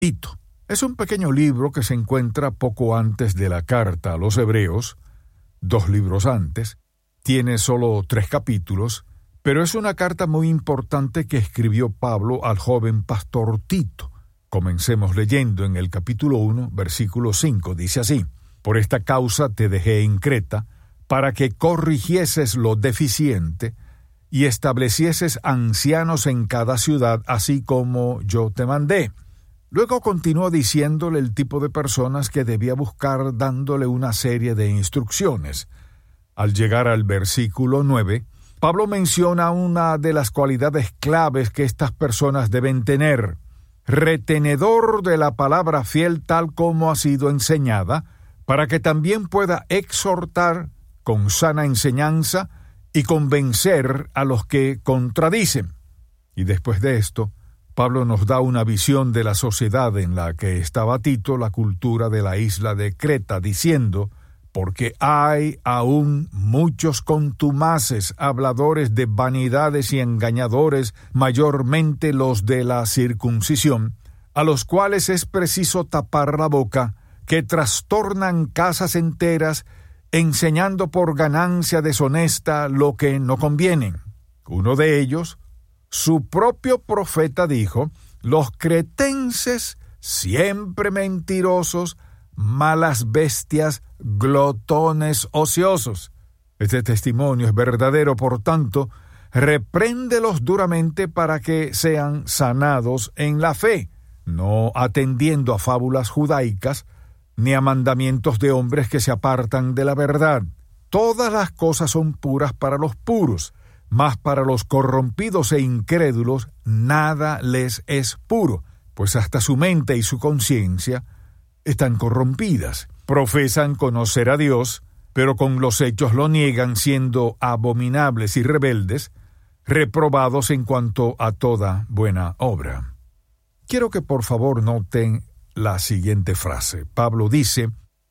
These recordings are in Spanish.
Tito. Es un pequeño libro que se encuentra poco antes de la carta a los Hebreos, 2 libros antes. Tiene solo 3 capítulos, pero es una carta muy importante que escribió Pablo al joven pastor Tito. Comencemos leyendo en el capítulo 1, versículo 5. Dice así: Por esta causa te dejé en Creta, para que corrigieses lo deficiente y establecieses ancianos en cada ciudad, así como yo te mandé. Luego continuó diciéndole el tipo de personas que debía buscar, dándole una serie de instrucciones. Al llegar al versículo 9, Pablo menciona una de las cualidades claves que estas personas deben tener: retenedor de la palabra fiel tal como ha sido enseñada, para que también pueda exhortar con sana enseñanza y convencer a los que contradicen. Y después de esto, Pablo nos da una visión de la sociedad en la que estaba Tito, la cultura de la isla de Creta, diciendo: porque hay aún muchos contumaces, habladores de vanidades y engañadores, mayormente los de la circuncisión, a los cuales es preciso tapar la boca, que trastornan casas enteras, enseñando por ganancia deshonesta lo que no conviene. Uno de ellos, su propio profeta, dijo: los cretenses, siempre mentirosos, malas bestias, glotones ociosos. Este testimonio es verdadero, por tanto, repréndelos duramente para que sean sanados en la fe, no atendiendo a fábulas judaicas, ni a mandamientos de hombres que se apartan de la verdad. Todas las cosas son puras para los puros, mas para los corrompidos e incrédulos nada les es puro, pues hasta su mente y su conciencia están corrompidas. Profesan conocer a Dios, pero con los hechos lo niegan, siendo abominables y rebeldes, reprobados en cuanto a toda buena obra. Quiero que por favor noten la siguiente frase. Pablo dice: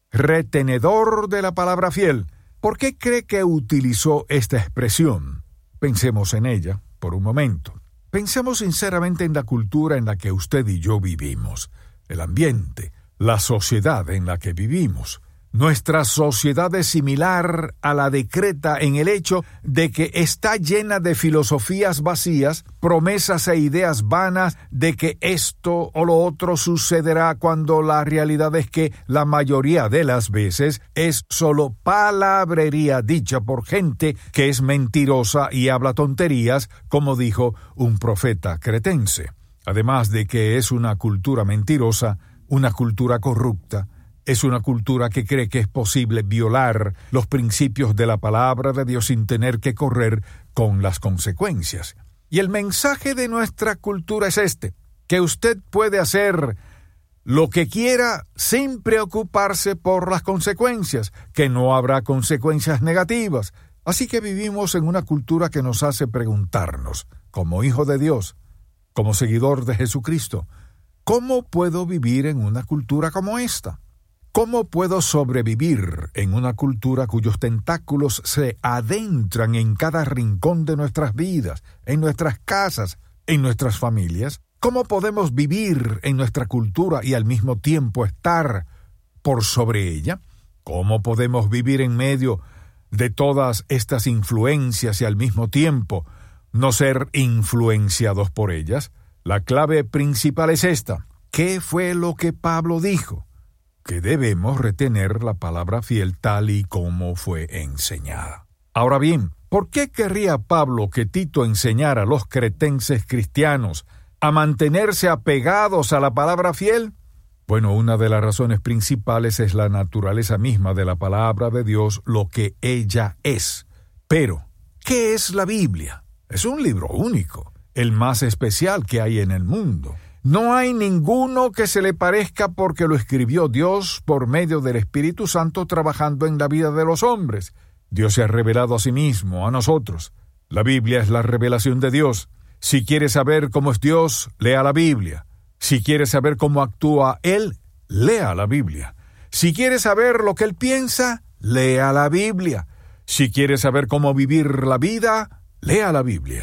retenedor de la palabra fiel. ¿Por qué cree que utilizó esta expresión? Pensemos en ella por un momento. Pensemos sinceramente en la cultura en la que usted y yo vivimos, el ambiente, la sociedad en la que vivimos. Nuestra sociedad es similar a la de Creta en el hecho de que está llena de filosofías vacías, promesas e ideas vanas de que esto o lo otro sucederá, cuando la realidad es que la mayoría de las veces es solo palabrería dicha por gente que es mentirosa y habla tonterías, como dijo un profeta cretense. Además de que es una cultura mentirosa, una cultura corrupta, es una cultura que cree que es posible violar los principios de la palabra de Dios sin tener que correr con las consecuencias. Y el mensaje de nuestra cultura es este: que usted puede hacer lo que quiera sin preocuparse por las consecuencias, que no habrá consecuencias negativas. Así que vivimos en una cultura que nos hace preguntarnos, como hijo de Dios, como seguidor de Jesucristo, ¿cómo puedo vivir en una cultura como esta? ¿Cómo puedo sobrevivir en una cultura cuyos tentáculos se adentran en cada rincón de nuestras vidas, en nuestras casas, en nuestras familias? ¿Cómo podemos vivir en nuestra cultura y al mismo tiempo estar por sobre ella? ¿Cómo podemos vivir en medio de todas estas influencias y al mismo tiempo no ser influenciados por ellas? La clave principal es esta: ¿qué fue lo que Pablo dijo? Que debemos retener la palabra fiel tal y como fue enseñada. Ahora bien, ¿por qué querría Pablo que Tito enseñara a los cretenses cristianos a mantenerse apegados a la palabra fiel? Bueno, una de las razones principales es la naturaleza misma de la palabra de Dios, lo que ella es. Pero, ¿qué es la Biblia? Es un libro único, el más especial que hay en el mundo. No hay ninguno que se le parezca, porque lo escribió Dios por medio del Espíritu Santo trabajando en la vida de los hombres. Dios se ha revelado a sí mismo, a nosotros. La Biblia es la revelación de Dios. Si quieres saber cómo es Dios, lea la Biblia. Si quieres saber cómo actúa Él, lea la Biblia. Si quieres saber lo que Él piensa, lea la Biblia. Si quieres saber cómo vivir la vida, lea la Biblia.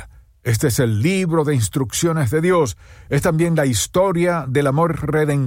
Este es el libro de instrucciones de Dios. Es también la historia del amor redentor